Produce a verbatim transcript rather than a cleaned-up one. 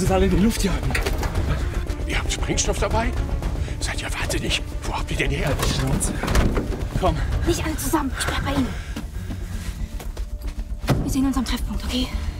uns alle in die Luft jagen. Ihr habt Sprengstoff dabei? Seid ihr wahnsinnig? Wo habt ihr denn her? Halt die Schnauze. Komm. Nicht alle zusammen. Ich bleib bei Ihnen. Wir sehen uns am Treffpunkt, okay?